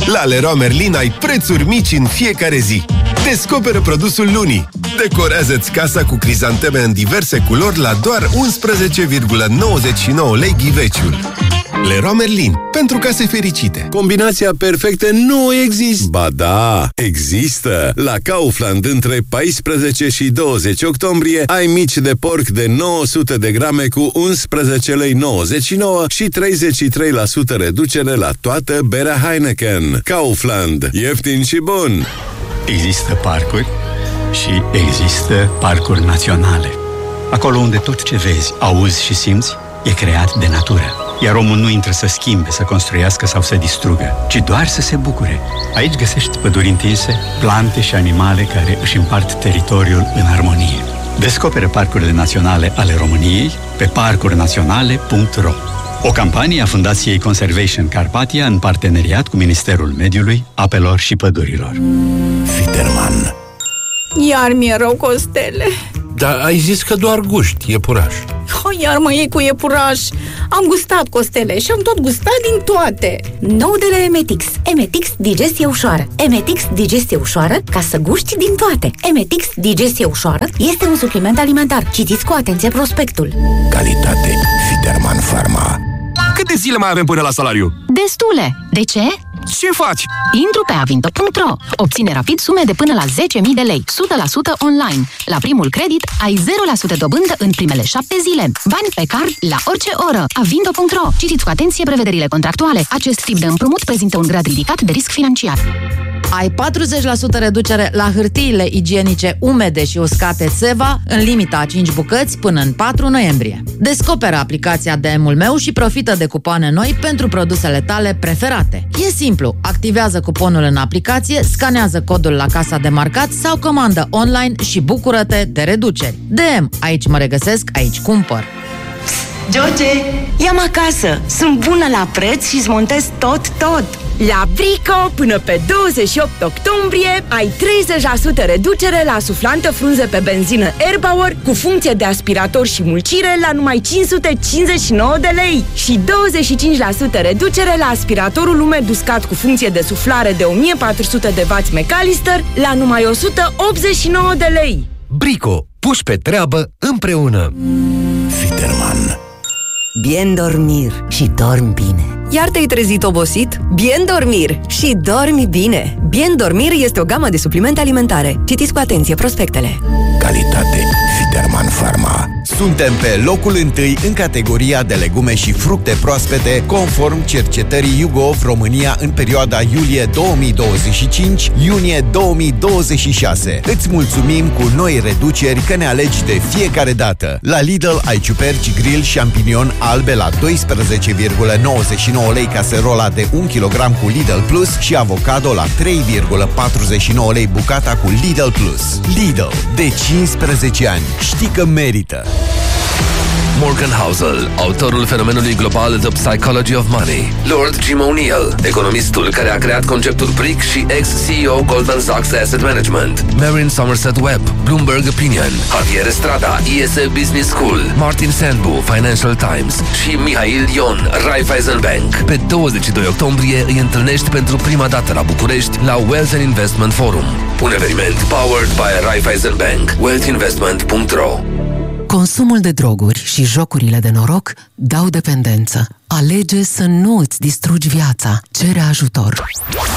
La Leroy Merlin ai prețuri mici în fiecare zi. Descoperă produsul lunii. Decorează-ți casa cu crizanteme în diverse culori la doar 11,99 lei ghiveciul. Leroy Merlin, pentru case fericite. Combinația perfectă nu există. Ba da, există. La Kaufland între 14 și 20 octombrie ai mici de porc de 900 de grame cu 11,99 lei și 33% reducere la toată berea Heineken. Kaufland, ieftin și bun. Există parcuri și există parcuri naționale. Acolo unde tot ce vezi, auzi și simți e creat de natură. Iar omul nu intră să schimbe, să construiască sau să distrugă, ci doar să se bucure. Aici găsești păduri întinse, plante și animale care își împart teritoriul în armonie. Descoperă parcurile naționale ale României pe parcurnaționale.ro. O campanie a Fundației Conservation Carpathia în parteneriat cu Ministerul Mediului, Apelor și Pădurilor. Fiterman. Iar mi-e rău, Costele. Dar ai zis că doar guști iepuraș. Iar mă iei cu iepuraș. Am gustat, Costele, și am tot gustat din toate. Nou de la Emetix. Emetix digestie ușoară. Emetix digestie ușoară ca să guști din toate. Emetix digestie ușoară este un supliment alimentar. Citiți cu atenție prospectul. Calitate Fiterman Pharma. Câte zile mai avem până la salariu? Destule. De ce? Ce faci? Intru pe avinto.ro. Obține rapid sume de până la 10.000 de lei, 100% online. La primul credit ai 0% dobândă în primele 7 zile. Bani pe card la orice oră. Avinto.ro. Citiți cu atenție prevederile contractuale. Acest tip de împrumut prezintă un grad ridicat de risc financiar. Ai 40% reducere la hârtiile igienice umede și uscate Seva în limita a 5 bucăți până în 4 noiembrie. Descoperă aplicația DM-ul meu și profită de cupoane noi pentru produsele tale preferate. E simplu, activează cuponul în aplicație, scanează codul la casa de marcat sau comandă online și bucură-te de reduceri. DM, aici mă regăsesc, aici cumpăr. George, ia-mă acasă! Sunt bună la preț și îți montez tot! La Brico, până pe 28 octombrie, ai 30% reducere la suflantă frunze pe benzină AirPower cu funcție de aspirator și mulcire la numai 559 de lei și 25% reducere la aspiratorul umed uscat cu funcție de suflare de 1400 de W McAllister la numai 189 de lei. Brico, puși pe treabă împreună. Fiterman. Bien dormir și dormi bine. Iar te-ai trezit obosit? Bien dormir și dormi bine. Bien dormir este o gamă de suplimente alimentare. Citiți cu atenție prospectele. Calitate Fiterman Pharma. Suntem pe locul întâi în categoria de legume și fructe proaspete, conform cercetării YouGov România în perioada iulie 2025-iunie 2026. Îți mulțumim cu noi reduceri că ne alegi de fiecare dată. La Lidl ai ciuperci grill champignon albe la 12,99 lei caserola de 1 kg cu Lidl Plus și avocado la 3,49 lei bucata cu Lidl Plus. Lidl, de 15 ani. Știi că merită! Morgan Housel, autorul fenomenului global The Psychology of Money. Lord Jim O'Neill, economistul care a creat conceptul BRIC și ex-CEO Goldman Sachs Asset Management. Marin Somerset Webb, Bloomberg Opinion. Javier Estrada, ISE Business School. Martin Sandbu, Financial Times. Și Mihail Ion, Raiffeisen Bank. Pe 22 octombrie îi întâlnești pentru prima dată la București la Wealth and Investment Forum. Un eveniment powered by Raiffeisen Bank. wealthinvestment.ro. Consumul de droguri și jocurile de noroc dau dependență. Alege să nu îți distrugi viața. Cere ajutor.